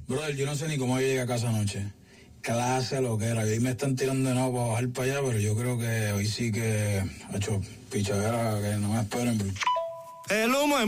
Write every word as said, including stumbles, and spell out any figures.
Brother, yo no sé ni cómo yo llegué a casa anoche. Clase lo que era. Y hoy me están tirando de nuevo para bajar para allá, pero yo creo que hoy sí que ha hecho pichadera, que no me esperen. El humo es